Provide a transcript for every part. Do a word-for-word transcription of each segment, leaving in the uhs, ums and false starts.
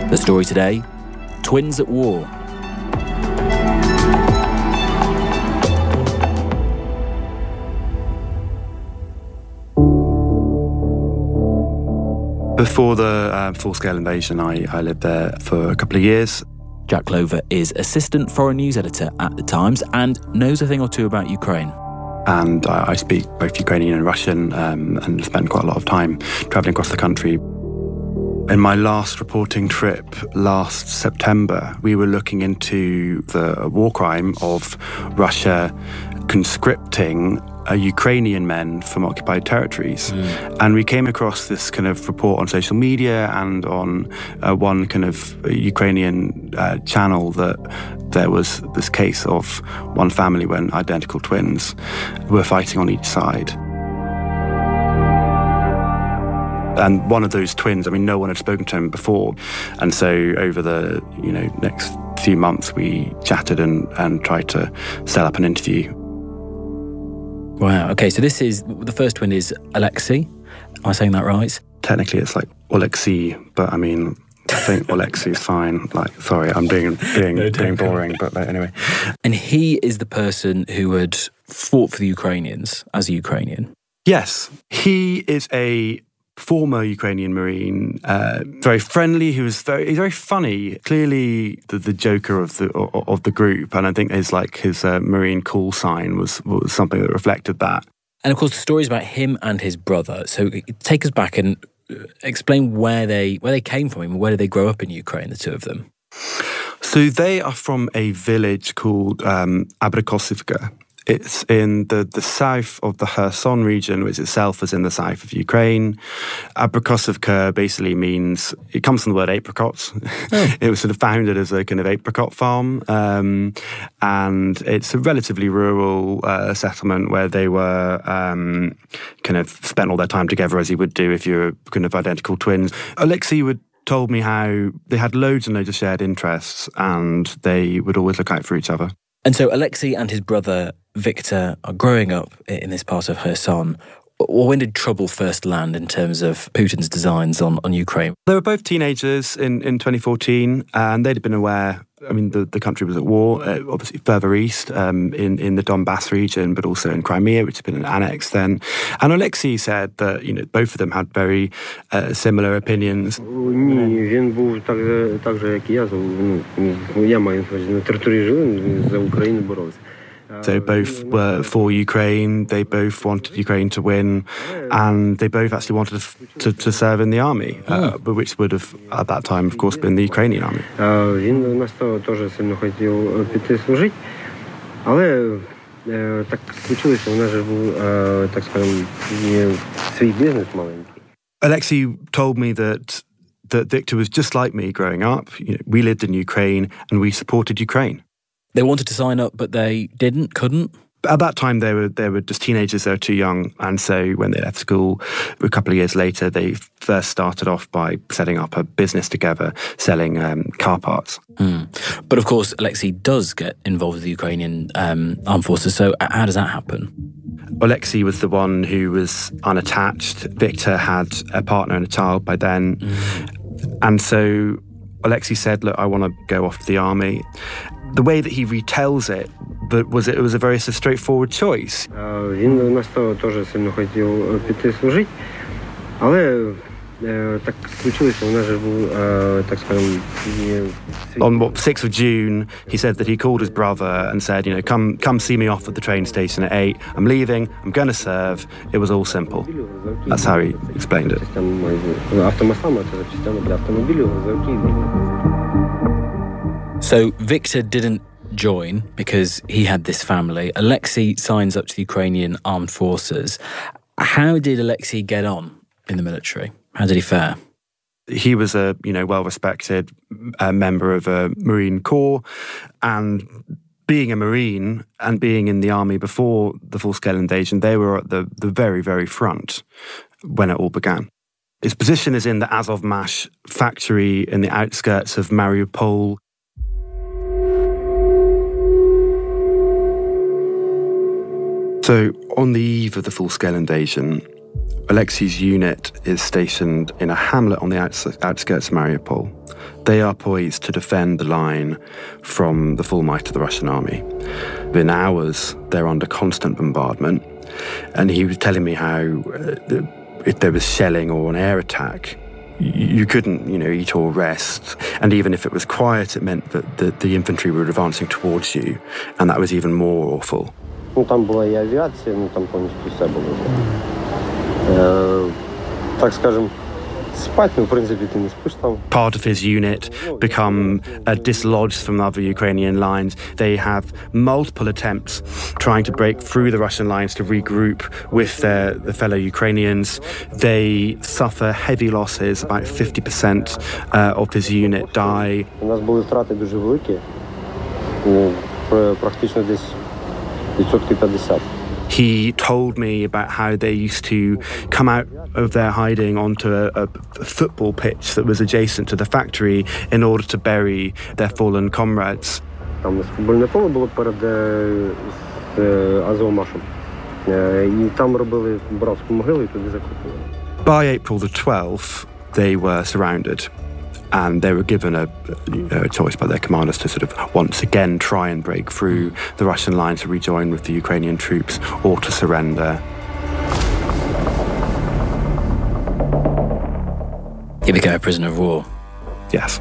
The story today, twins at war. Before the uh, full-scale invasion, I, I lived there for a couple of years. Jack Clover is assistant foreign news editor at The Times and knows a thing or two about Ukraine. And I, I speak both Ukrainian and Russian um, and spent quite a lot of time travelling across the country. In my last reporting trip last September, we were looking into the war crime of Russia conscripting uh, Ukrainian men from occupied territories. Mm. And we came across this kind of report on social media and on uh, one kind of Ukrainian uh, channel that there was this case of one family when identical twins were fighting on each side. And one of those twins, I mean, no one had spoken to him before. And so over the, you know, next few months, we chatted and, and tried to set up an interview. Wow. Okay, so this is, the first twin is Alexei. Am I saying that right? Technically, it's like Alexei, but I mean, I think Alexei is fine. Like, sorry, I'm being being, no, being boring, but like, anyway. And he is the person who had fought for the Ukrainians as a Ukrainian. Yes, he is a former Ukrainian Marine, uh, very friendly. He was very, he's very funny. Clearly, the, the joker of the of the group, and I think his like his uh, Marine call sign was was something that reflected that. And of course, the story is about him and his brother. So take us back and explain where they where they came from. And where did they grow up in Ukraine? The two of them. So they are from a village called um, Abrikosivka. It's in the, the south of the Kherson region, which itself is in the south of Ukraine. Abrikosivka basically means, it comes from the word apricots. Oh. It was sort of founded as a kind of apricot farm. Um, and it's a relatively rural uh, settlement where they were um, kind of spent all their time together as you would do if you were kind of identical twins. Alexei would told me how they had loads and loads of shared interests and they would always look out for each other. And so Alexei and his brother Victor are growing up in this part of Kherson. When did trouble first land in terms of Putin's designs on, on Ukraine? They were both teenagers in, in twenty fourteen, and they'd been aware, I mean, the, the country was at war, uh, obviously further east um, in, in the Donbass region, but also in Crimea, which had been annexed then. And Alexei said that, you know, both of them had very uh, similar opinions. Він був так же, так же, як і я. Я маю на території жив, за Україну боровся. They both were for Ukraine, they both wanted Ukraine to win, and they both actually wanted to, to serve in the army, uh, which would have, at that time, of course, been the Ukrainian army. Він нас теж сильно хотів піти служити, але так случилося, у нас же був, так скажемо, свій бізнес маленький. Alexei told me that that Victor was just like me growing up. You know, we lived in Ukraine and we supported Ukraine. They wanted to sign up, but they didn't, couldn't? At that time, they were they were just teenagers, they were too young. And so when they left school, a couple of years later, they first started off by setting up a business together, selling um, car parts. Mm. But of course, Alexei does get involved with the Ukrainian um, armed forces. So how does that happen? Alexei was the one who was unattached. Victor had a partner and a child by then. Mm. And so Alexei said, look, I want to go off to the army. The way that he retells it, but was it, it was a very straightforward choice. Він нас теж сильно хотів піти служити, але так случилося, у нас же був, так скажемо, On what, sixth of June, he said that he called his brother and said, you know, come come see me off at the train station at eight. I'm leaving, I'm going to serve. It was all simple. That's how he explained it. So Victor didn't join because he had this family. Alexei signs up to the Ukrainian armed forces. How did Alexei get on in the military? How did he fare? He was a, you know, well-respected uh, member of a Marine Corps, and being a Marine and being in the army before the full-scale invasion, they were at the, the very, very front when it all began. His position is in the Azovmash factory in the outskirts of Mariupol. So on the eve of the full-scale invasion, Alexei's unit is stationed in a hamlet on the outs- outskirts of Mariupol. They are poised to defend the line from the full might of the Russian army. Within hours, they're under constant bombardment. And he was telling me how uh, if there was shelling or an air attack, you couldn't, you know, eat or rest. And even if it was quiet, it meant that the, the infantry were advancing towards you. And that was even more awful. Ну, там була і авіація, ну, там повністю все було. Е, так скажем, спать, ну, в принципі, ти не спиш там. Part of his unit become uh, dislodged from other Ukrainian lines. They have multiple attempts trying to break through the Russian lines to regroup with their, their fellow Ukrainians. They suffer heavy losses. About fifty percent uh, of his unit die. У нас були втрати дуже великі. Ну, практично десь відсотків п'ятдесят. He told me about how they used to come out of their hiding onto a, a football pitch that was adjacent to the factory in order to bury their fallen comrades. Там футбольне поле було перед з Азовмашем. І там робили братську могилу і туди закопали. By April the twelfth, they were surrounded. And they were given a, a choice by their commanders to sort of once again try and break through the Russian lines to rejoin with the Ukrainian troops or to surrender. He became a prisoner of war. Yes.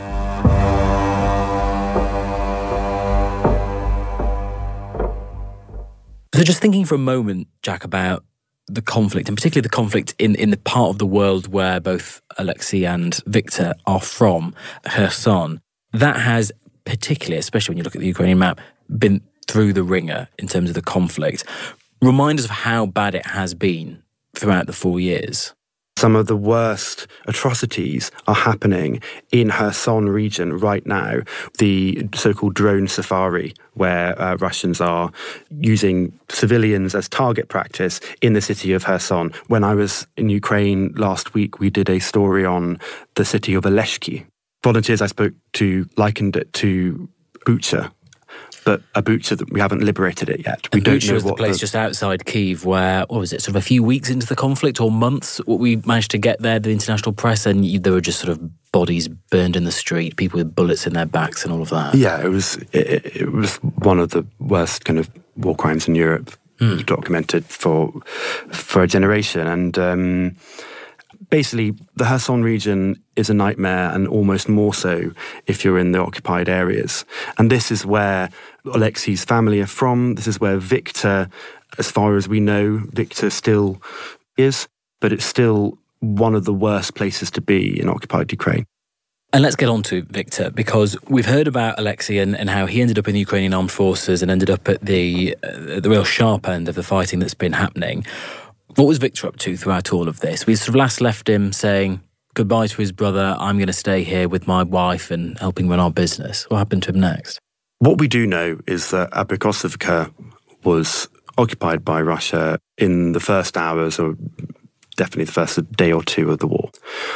So just thinking for a moment, Jack, about the conflict, and particularly the conflict in, in the part of the world where both Alexei and Viktor are from, Kherson, that has particularly, especially when you look at the Ukrainian map, been through the ringer in terms of the conflict. Remind us of how bad it has been throughout the four years. Some of the worst atrocities are happening in Kherson region right now. The so-called drone safari, where uh, Russians are using civilians as target practice in the city of Kherson. When I was in Ukraine last week, we did a story on the city of Oleshki. Volunteers I spoke to likened it to Bucha, but a Bucha that we haven't liberated it yet. We and don't Bucha know was the what place the... just outside Kyiv where, what was it, sort of a few weeks into the conflict or months, what we managed to get there, the international press, and you, there were just sort of bodies burned in the street, people with bullets in their backs and all of that. Yeah, it was it, it was one of the worst kind of war crimes in Europe, mm. documented for for a generation. And um, basically, the Kherson region is a nightmare, and almost more so if you're in the occupied areas. And this is where Alexei's family are from. This is where Viktor, as far as we know, Viktor still is, but it's still one of the worst places to be in occupied Ukraine. And let's get on to Viktor, because we've heard about Alexei and, and how he ended up in the Ukrainian armed forces and ended up at the uh, the real sharp end of the fighting that's been happening. What was Viktor up to throughout all of this? We sort of last left him saying goodbye to his brother, I'm going to stay here with my wife and helping run our business. What happened to him next? What we do know is that Abrikosivka was occupied by Russia in the first hours, or definitely the first day or two of the war.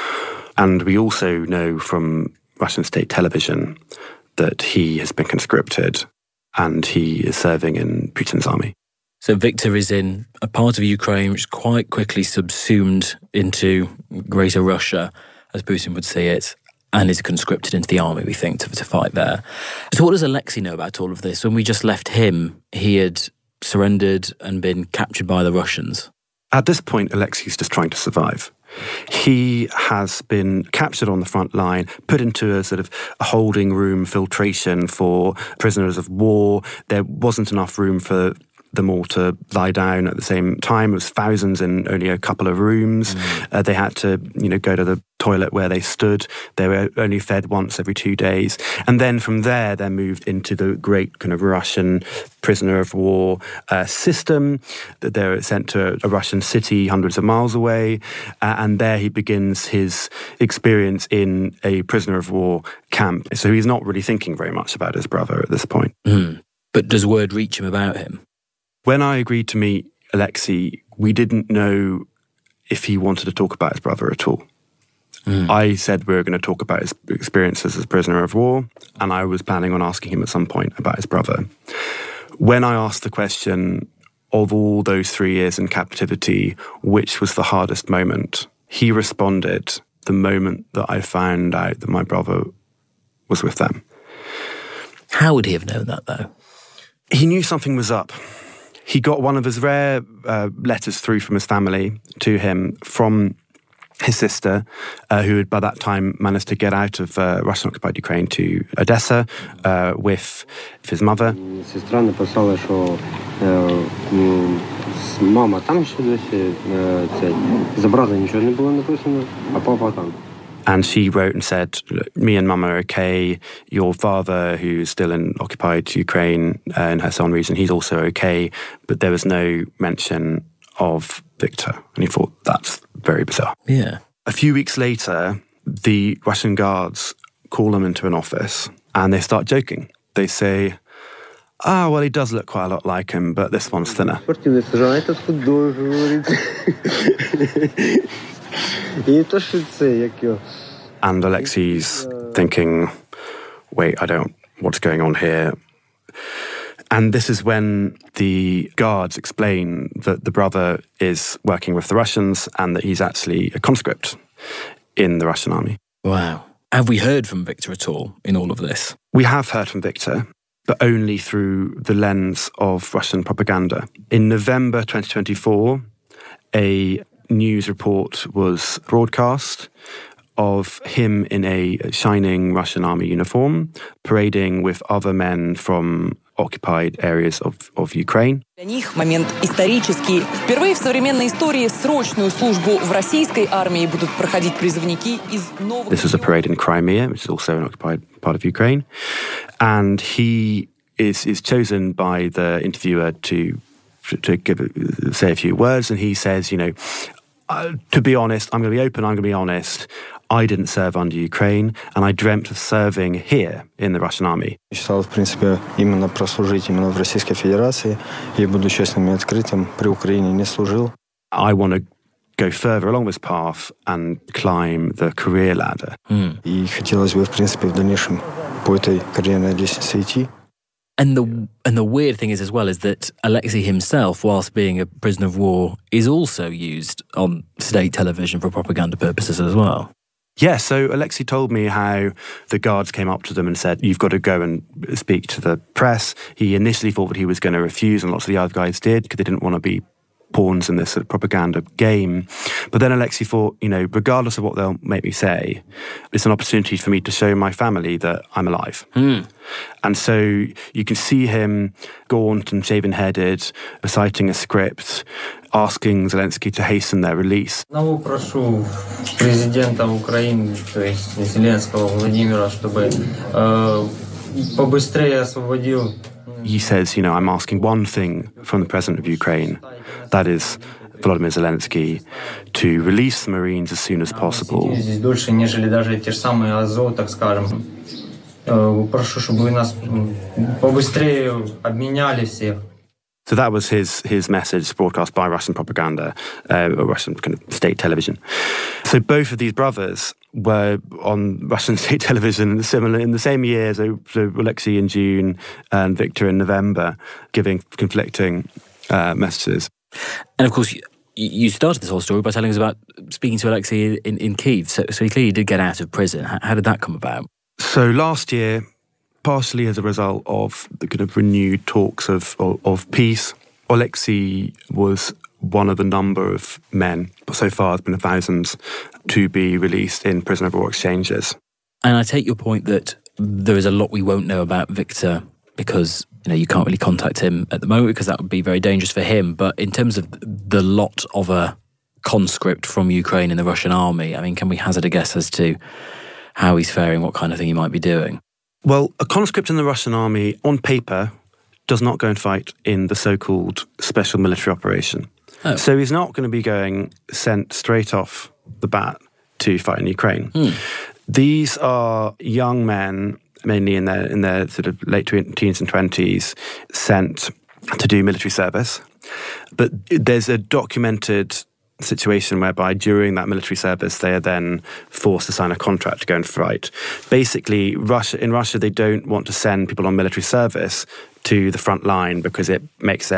And we also know from Russian state television that he has been conscripted and he is serving in Putin's army. So Viktor is in a part of Ukraine which is quite quickly subsumed into Greater Russia, as Putin would see it, and is conscripted into the army, we think, to, to fight there. So what does Alexei know about all of this? When we just left him, he had surrendered and been captured by the Russians. At this point, Alexei's just trying to survive. He has been captured on the front line, put into a sort of a holding room filtration for prisoners of war. There wasn't enough room for them all to lie down at the same time. It was thousands in only a couple of rooms. Mm. Uh, they had to, you know, go to the toilet where they stood. They were only fed once every two days. And then from there, they're moved into the great kind of Russian prisoner of war uh, system. They're sent to a Russian city hundreds of miles away. Uh, and there he begins his experience in a prisoner of war camp. So he's not really thinking very much about his brother at this point. Mm. But does word reach him about him? When I agreed to meet Alexei, we didn't know if he wanted to talk about his brother at all. Mm. I said we were going to talk about his experiences as prisoner of war, and I was planning on asking him at some point about his brother. When I asked the question of all those three years in captivity, which was the hardest moment? He responded, the moment that I found out that my brother was with them. How would he have known that, though? He knew something was up. He got one of his rare uh, letters through from his family to him from his sister, uh, who had by that time managed to get out of uh, Russian-occupied Ukraine to Odessa uh, with his mother. Сестра написала, що мама там ще досі цей за брата нічого не було написано, а папа там. And she wrote and said, me and mum are okay. Your father, who's still in occupied Ukraine uh, in Kherson region, he's also okay. But there was no mention of Victor. And he thought, that's very bizarre. Yeah. A few weeks later, the Russian guards call him into an office and they start joking. They say, ah, well, he does look quite a lot like him, but this one's thinner. And Alexei's thinking, wait, I don't, what's going on here? And this is when the guards explain that the brother is working with the Russians and that he's actually a conscript in the Russian army. Wow. Have we heard from Victor at all in all of this? We have heard from Victor, but only through the lens of Russian propaganda. In November twenty twenty-four, a news report was broadcast of him in a shining Russian army uniform, parading with other men from occupied areas of, of Ukraine. Для них момент исторический. Впервые в современной истории срочную службу в российской армии будут проходить призывники из новых... This was a parade in Crimea, which is also an occupied part of Ukraine. And he is, is chosen by the interviewer to, to give, say a few words. And he says, you know, uh, to be honest, I'm going to be open, I'm going to be honest. I didn't serve under Ukraine, and I dreamt of serving here in the Russian army. Мечтал, в принципе, именно прослужить именно в Российской Федерации, и буду честным и открытым, при Украине не служил. I want to go further along this path and climb the career ladder. Mm. И хотелось бы, в принципе, в дальнейшем по этой карьерной лестнице идти. And the and the weird thing is as well is that Alexei himself, whilst being a prisoner of war, is also used on state television for propaganda purposes as well. Yeah, so Alexei told me how the guards came up to them and said, you've got to go and speak to the press. He initially thought that he was going to refuse, and lots of the other guys did, because they didn't want to be pawns in this sort of propaganda game. But then Alexei thought, you know, regardless of what they'll make me say, it's an opportunity for me to show my family that I'm alive. Mm. And so you can see him gaunt and shaven-headed, reciting a script, asking Zelensky to hasten their release. Снова прошу президента Украины, то есть Зеленского Владимира, чтобы побыстрее освободил. He says, you know, I'm asking one thing from the president of Ukraine, that is Volodymyr Zelensky, to release the Marines as soon as possible. Здесь дольше, нежели даже те же самые Азов, так скажем. Прошу, чтобы вы нас побыстрее обменяли всех. So that was his his message broadcast by Russian propaganda, uh, or Russian kind of state television. So both of these brothers were on Russian state television similar in the same year. So, so Alexei in June and Victor in November, giving conflicting uh, messages. And of course, you, you started this whole story by telling us about speaking to Alexei in, in Kyiv. So, so he clearly did get out of prison. How, how did that come about? So last year, partially as a result of the kind of renewed talks of, of, of peace, Alexei was one of a number of men, but so far there's been thousands, to be released in prisoner of war exchanges. And I take your point that there is a lot we won't know about Victor because, you know, you can't really contact him at the moment because that would be very dangerous for him. But in terms of the lot of a conscript from Ukraine in the Russian army, I mean, can we hazard a guess as to how he's faring, what kind of thing he might be doing? Well, a conscript in the Russian army, on paper, does not go and fight in the so-called special military operation. Oh. So he's not going to be going sent straight off the bat to fight in Ukraine. Hmm. These are young men, mainly in their in their sort of late teens and twenties, sent to do military service. But there's a documented situation whereby during that military service they are then forced to sign a contract to go and fight. Basically, Russia in Russia they don't want to send people on military service to the front line because it makes their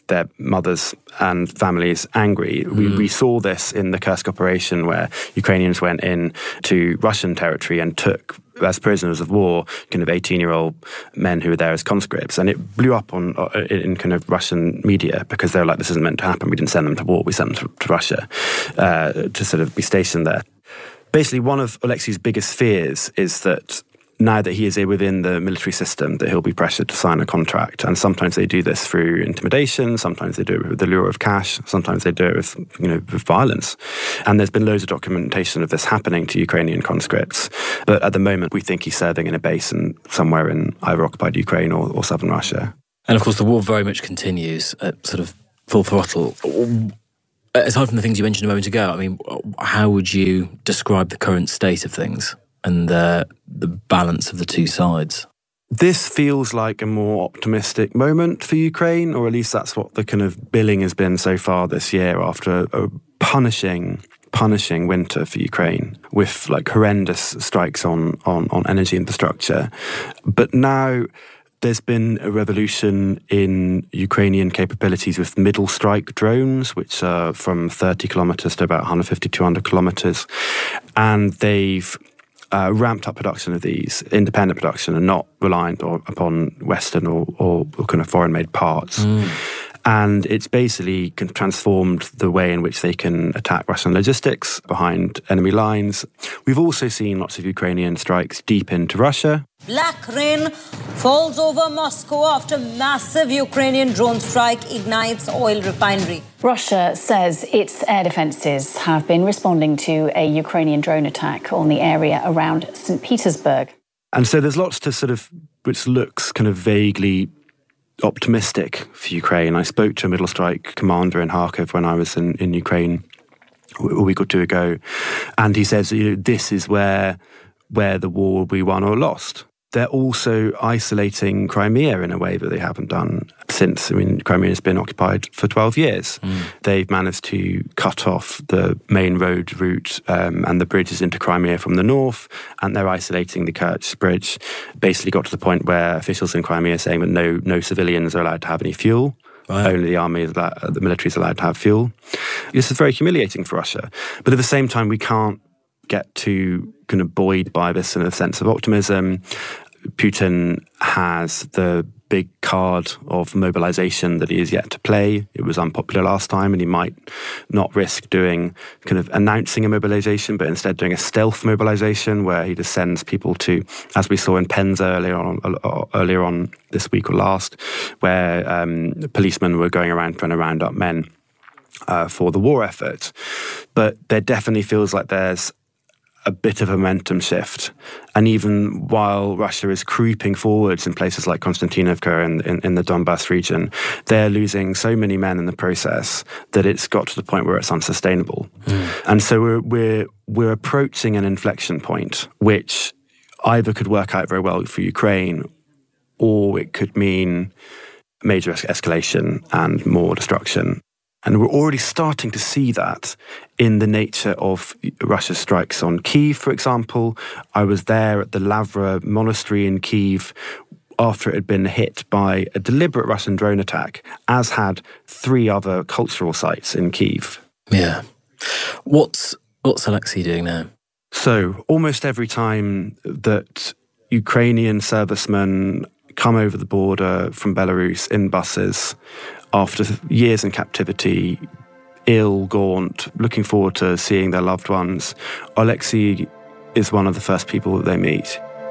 their mothers and families angry. Mm. We, we saw this in the Kursk operation where Ukrainians went in to Russian territory and took as prisoners of war kind of eighteen-year-old men who were there as conscripts. And it blew up on in, in kind of Russian media because they were like, this isn't meant to happen. We didn't send them to war. We sent them to, to Russia uh, to sort of be stationed there. Basically, one of Alexei's biggest fears is that now that he is within the military system, that he'll be pressured to sign a contract. And sometimes they do this through intimidation, sometimes they do it with the lure of cash, sometimes they do it with, you know, with violence. And there's been loads of documentation of this happening to Ukrainian conscripts. But at the moment, we think he's serving in a base in, somewhere in either occupied Ukraine or, or southern Russia. And of course, the war very much continues at sort of full throttle. Aside from the things you mentioned a moment ago, I mean, how would you describe the current state of things and the, the balance of the two sides? This feels like a more optimistic moment for Ukraine, or at least that's what the kind of billing has been so far this year after a, a punishing, punishing winter for Ukraine with like horrendous strikes on, on, on energy infrastructure. But now there's been a revolution in Ukrainian capabilities with middle strike drones, which are from thirty kilometres to about one hundred fifty, two hundred kilometres. And they've Uh, ramped up production of these, independent production, and not reliant or, upon Western or, or, or kind of foreign-made parts. Mm. And it's basically transformed the way in which they can attack Russian logistics behind enemy lines. We've also seen lots of Ukrainian strikes deep into Russia. Black rain falls over Moscow after massive Ukrainian drone strike ignites oil refinery. Russia says its air defences have been responding to a Ukrainian drone attack on the area around Saint Petersburg. And so there's lots to sort of, which looks kind of vaguely optimistic for Ukraine. I spoke to a middle strike commander in Kharkiv when I was in, in Ukraine a week or two ago, and he says, you know, this is where where the war will be won or lost. They're also isolating Crimea in a way that they haven't done since. I mean, Crimea has been occupied for twelve years. Mm. They've managed to cut off the main road route um, and the bridges into Crimea from the north, and they're isolating the Kerch Bridge. Basically got to the point where officials in Crimea are saying that no, no civilians are allowed to have any fuel. Right. Only the army, is allowed, the military is allowed to have fuel. This is very humiliating for Russia. But at the same time, we can't get too kind of buoyed by this in a sense of optimism. Putin has the big card of mobilization that he is yet to play. It was unpopular last time, and he might not risk doing kind of announcing a mobilization, but instead doing a stealth mobilization where he just sends people to, as we saw in Penza earlier on, earlier on this week or last, where um, policemen were going around trying to round up men uh, for the war effort. But there definitely feels like there's a bit of a momentum shift. And even while Russia is creeping forwards in places like Konstantinovka in, in, in the Donbass region, they're losing so many men in the process that it's got to the point where it's unsustainable. Mm. And so we're, we're, we're approaching an inflection point, which either could work out very well for Ukraine, or it could mean major escalation and more destruction. And we're already starting to see that in the nature of Russia's strikes on Kyiv, for example. I was there at the Lavra monastery in Kyiv after it had been hit by a deliberate Russian drone attack, as had three other cultural sites in Kyiv. Yeah. What's, what's Alexei doing now? So almost every time that Ukrainian servicemen come over the border from Belarus in buses, after years in captivity, ill, gaunt, looking forward to seeing their loved ones, Alexei is one of the first people that they meet.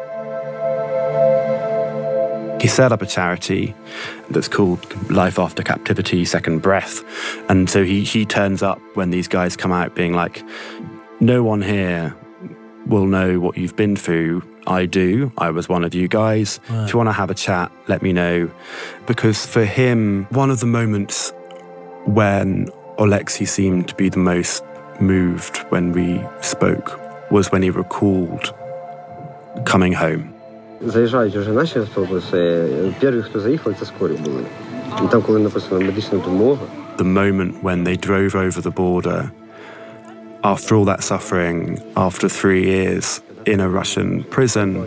He set up a charity that's called Life After Captivity, Second Breath. And so he, he turns up when these guys come out being like, no one here will know what you've been through. I do. I was one of you guys. Right. If you want to have a chat, let me know. Because for him, one of the moments when Alexei seemed to be the most moved when we spoke was when he recalled coming home. Заїжджають вже наші автобуси. Перші, хто заїхали, це скорі були. І там, коли написано медична допомога. The moment when they drove over the border, after all that suffering, after three years in a Russian prison,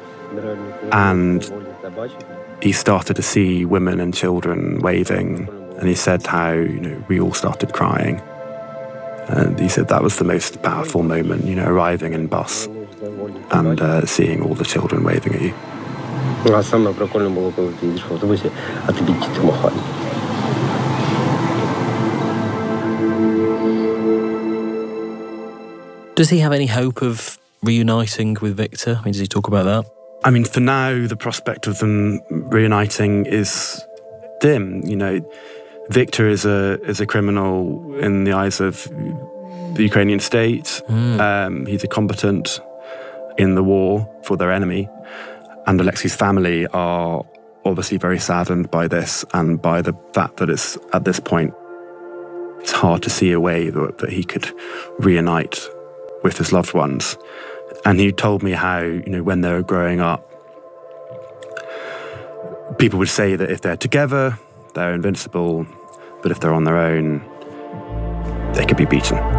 and he started to see women and children waving and he said how, you know, we all started crying. And he said that was the most powerful moment, you know, arriving in bus and uh, seeing all the children waving at you. А самое прикольное было, когда ты едешь в автобусе, а тебе дети махали. Does he have any hope of reuniting with Victor? I mean, does he talk about that? I mean, for now, the prospect of them reuniting is dim. You know, Victor is a is a criminal in the eyes of the Ukrainian state. Mm. Um, he's a combatant in the war for their enemy. And Alexei's family are obviously very saddened by this and by the fact that it's, at this point, it's hard to see a way that, that he could reunite with his loved ones. And he told me how, you know, when they were growing up, people would say that if they're together, they're invincible, but if they're on their own, they could be beaten.